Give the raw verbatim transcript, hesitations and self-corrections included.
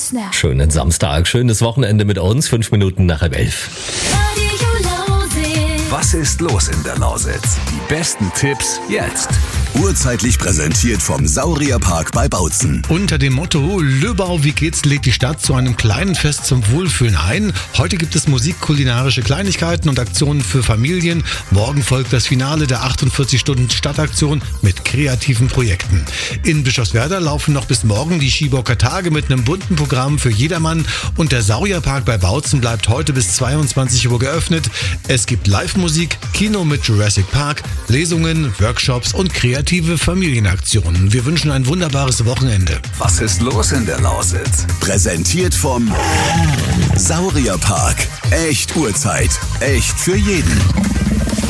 Elsner. Schönen Samstag, schönes Wochenende mit uns, fünf Minuten nach halb elf. Was ist los in der Lausitz? Die besten Tipps jetzt. Urzeitlich präsentiert vom Saurierpark bei Bautzen. Unter dem Motto Löbau, wie geht's, lädt die Stadt zu einem kleinen Fest zum Wohlfühlen ein. Heute gibt es Musik, kulinarische Kleinigkeiten und Aktionen für Familien. Morgen folgt das Finale der achtundvierzig Stunden Stadtaktion mit kreativen Projekten. In Bischofswerda laufen noch bis morgen die Skibocker Tage mit einem bunten Programm für jedermann. Und der Saurierpark bei Bautzen bleibt heute bis zweiundzwanzig Uhr geöffnet. Es gibt Live-Musik, Kino mit Jurassic Park, Lesungen, Workshops und kreative Familienaktionen. Wir wünschen ein wunderbares Wochenende. Was ist los in der Lausitz? Präsentiert vom Saurierpark. Echt Uhrzeit. Echt für jeden.